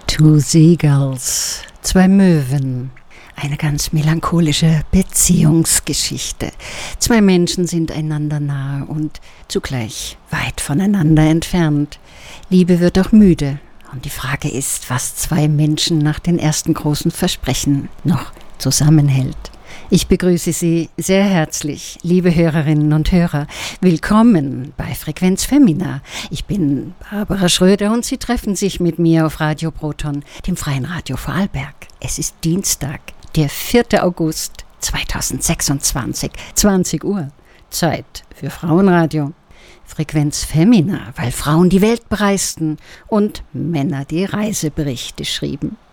Two Seagulls, zwei Möwen, eine ganz melancholische Beziehungsgeschichte. Zwei Menschen sind einander nahe und zugleich weit voneinander entfernt. Liebe wird auch müde und die Frage ist, was zwei Menschen nach den ersten großen Versprechen noch zusammenhält. Ich begrüße Sie sehr herzlich, liebe Hörerinnen und Hörer. Willkommen bei Frequenz Femina. Ich bin Barbara Schröder und Sie treffen sich mit mir auf Radio Proton, dem Freien Radio Vorarlberg. Es ist Dienstag, der 4. August 2026, 20 Uhr. Zeit für Frauenradio. Frequenz Femina, weil Frauen die Welt bereisten und Männer die Reiseberichte schrieben.